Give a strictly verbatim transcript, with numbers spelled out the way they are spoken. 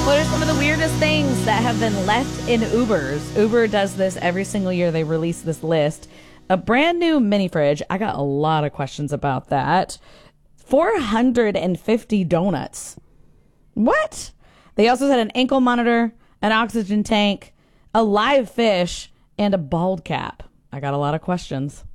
What are some of the weirdest things that have been left in Ubers? Uber does this every single year. They release this list. A brand new mini fridge. I got a lot of questions about that. four hundred fifty donuts. What? They also said an ankle monitor, an oxygen tank, a live fish, and a bald cap. I got a lot of questions.